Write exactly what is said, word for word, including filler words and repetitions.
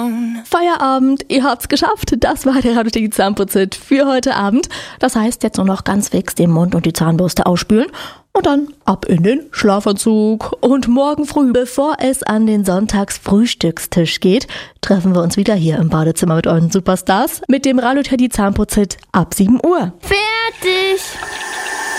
Feierabend, ihr habt's geschafft. Das war der Radio Zahnputz-Hit für heute Abend. Das heißt, jetzt nur noch ganz fix den Mund und die Zahnbürste ausspülen und dann ab in den Schlafanzug. Und morgen früh, bevor es an den Sonntagsfrühstückstisch geht, treffen wir uns wieder hier im Badezimmer mit euren Superstars mit dem Radio Zahnputz-Hit ab sieben Uhr. Fertig!